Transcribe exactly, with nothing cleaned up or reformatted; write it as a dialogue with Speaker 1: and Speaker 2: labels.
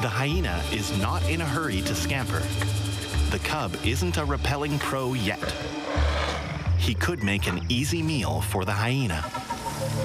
Speaker 1: The hyena is not in a hurry to scamper. The cub isn't a repelling pro yet. He could make an easy meal for the hyena.